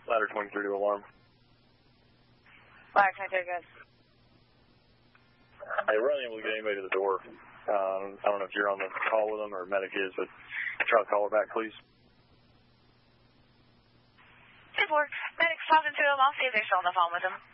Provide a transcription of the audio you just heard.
Ladder 23 to alarm. Ladder 23, guys. Hey, we're unable to get anybody to the door. I don't know if you're on the call with them or medic is, but try to call her back, please. 10-4, medic's talking to him. I'll see if they're still on the phone with him.